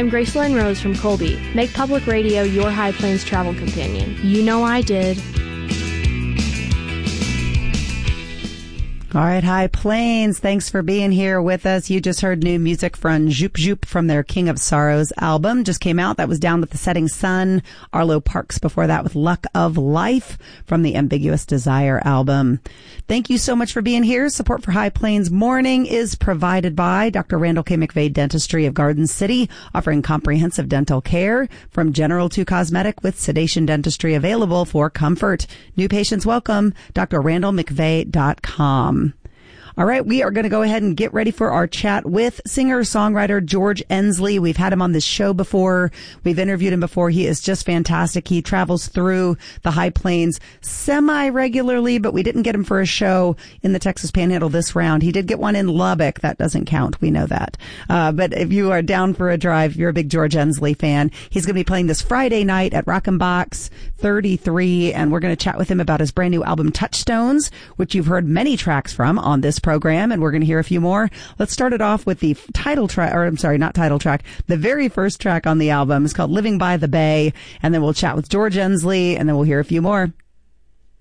I'm Gracelyn Rose from Colby. Make public radio your High Plains travel companion. You know I did. All right, High Plains, thanks for being here with us. You just heard new music from Joop Joop from their King of Sorrows album. Just came out. That was Down with the Setting Sun. Arlo Parks before that with Luck of Life from the Ambiguous Desire album. Thank you so much for being here. Support for High Plains Morning is provided by Dr. Randall K. McVeigh Dentistry of Garden City, offering comprehensive dental care from general to cosmetic with sedation dentistry available for comfort. New patients welcome. drrandallmcveigh.com. All right, we are going to go ahead and get ready for our chat with singer-songwriter George Ensley. We've had him on this show before. We've interviewed him before. He is just fantastic. He travels through the High Plains semi-regularly, but we didn't get him for a show in the Texas Panhandle this round. He did get one in Lubbock. That doesn't count. We know that. But if you are down for a drive, you're a big George Ensley fan. He's going to be playing this Friday night at Rock and Box 33, and we're going to chat with him about his brand new album Touchstones, which you've heard many tracks from on this program, and we're going to hear a few more. Let's start it off with the title track, or I'm sorry, not title track. The very first track on the album is called Living by the Bay, and then we'll chat with George Ensley, and then we'll hear a few more.